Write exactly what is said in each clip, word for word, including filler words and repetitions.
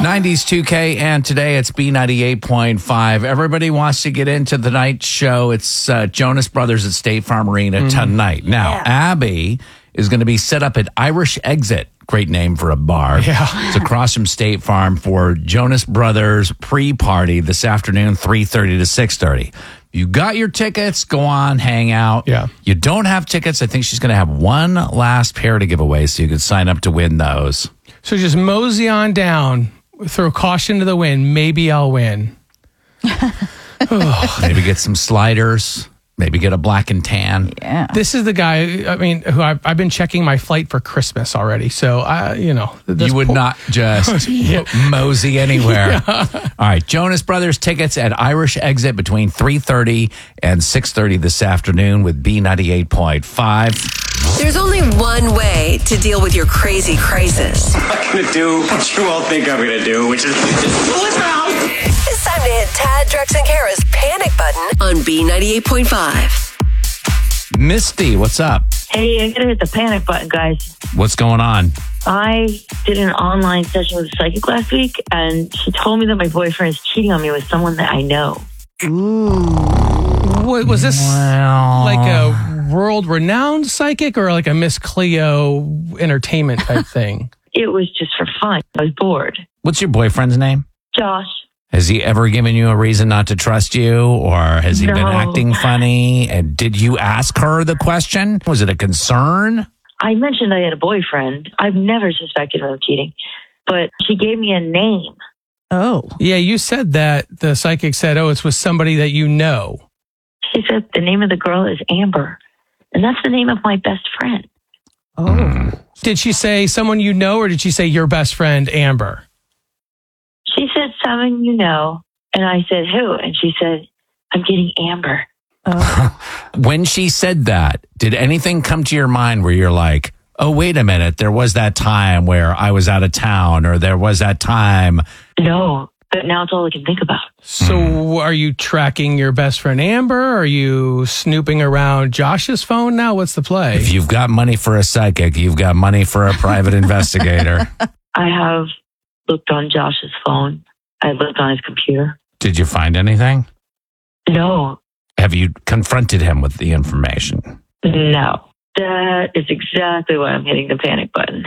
nineties two K, and today it's B ninety-eight point five. Everybody wants to get into the night show. It's uh, Jonas Brothers at State Farm Arena mm-hmm. tonight. Now, yeah. Abby is going to be set up at Irish Exit. Great name for a bar. Yeah. It's across from State Farm for Jonas Brothers pre-party this afternoon, three thirty to six thirty. You got your tickets, go on, hang out. Yeah. You don't have tickets, I think she's going to have one last pair to give away, so you can sign up to win those. So just mosey on down, throw caution to the wind. Maybe I'll win. Maybe get some sliders. Maybe get a black and tan. Yeah. This is the guy, I mean, who I've, I've been checking my flight for Christmas already. So, I, you know. You would po- not just yeah. mosey anywhere. Yeah. All right. Jonas Brothers tickets at Irish Exit between three thirty and six thirty this afternoon with B ninety-eight point five. There's only one way to deal with your crazy crisis. I'm going to do what you all think I'm going to do, which is just pull it out. It's time to hit Tad, Drex, and Kara's panic button on B ninety-eight point five. Misty, what's up? Hey, I gotta hit the panic button, guys. What's going on? I did an online session with a psychic last week, and she told me that my boyfriend is cheating on me with someone that I know. Ooh. What, was this well, like a world-renowned psychic or like a Miss Cleo entertainment type thing? It was just for fun. I was bored. What's your boyfriend's name? Josh. Has he ever given you a reason not to trust you, or has he no. been acting funny? And did you ask her the question? Was it a concern? I mentioned I had a boyfriend. I've never suspected her of cheating, but she gave me a name. Oh. Yeah, you said that. The psychic said, oh, it's with somebody that you know. She said the name of the girl is Amber, and that's the name of my best friend. Oh. Mm. Did she say someone you know, or did she say your best friend, Amber? She said someone you know, and I said who? And she said, I'm getting Amber. Oh. When she said that, did anything come to your mind where you're like, oh, wait a minute, there was that time where I was out of town, or there was that time? No, but now it's all I can think about. So mm. are you tracking your best friend Amber? Are you snooping around Josh's phone now? What's the play? If you've got money for a psychic, you've got money for a private investigator. I have looked on Josh's phone. I looked on his computer. Did you find anything? No. Have you confronted him with the information? No. That is exactly why I'm hitting the panic button.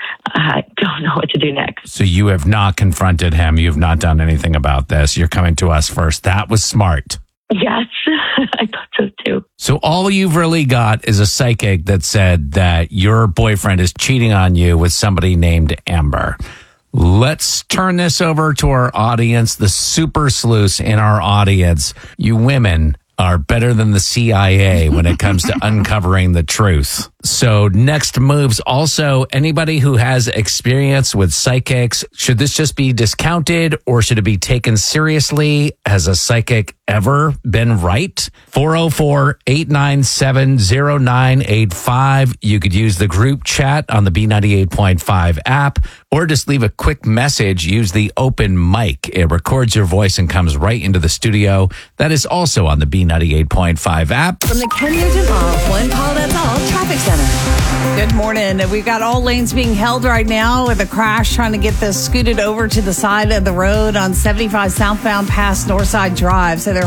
I don't know what to do next. So you have not confronted him. You've not done anything about this. You're coming to us first. That was smart. Yes, I thought so too. So all you've really got is a psychic that said that your boyfriend is cheating on you with somebody named Amber. Let's turn this over to our audience, the super sleuths in our audience. You women are better than the C I A when it comes to uncovering the truth. So next moves, also, anybody who has experience with psychics, should this just be discounted or should it be taken seriously? Has a psychic ever been right? four oh four, eight nine seven, oh nine eight five. You could use the group chat on the B ninety-eight point five app, or just leave a quick message. Use the open mic. It records your voice and comes right into the studio. That is also on the B ninety-eight point five app. From the Ken Nugent Off One Call That's All Traffic Center. Good morning. We've got all lanes being held right now with a crash trying to get this scooted over to the side of the road on seventy-five southbound past Northside Drive. So they're